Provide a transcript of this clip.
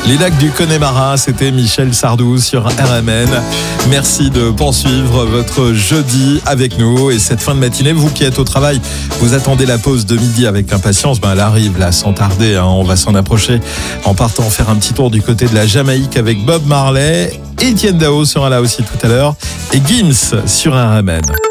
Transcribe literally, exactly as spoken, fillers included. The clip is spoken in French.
Les lacs du Connemara, c'était Michel Sardou sur R M N. Merci de poursuivre votre jeudi avec nous. Et cette fin de matinée, vous qui êtes au travail, vous attendez la pause de midi avec impatience. Ben, elle arrive là sans tarder, hein. On va s'en approcher en partant faire un petit tour du côté de la Jamaïque avec Bob Marley. Etienne Dao sera là aussi tout à l'heure. Et Gims sur R M N.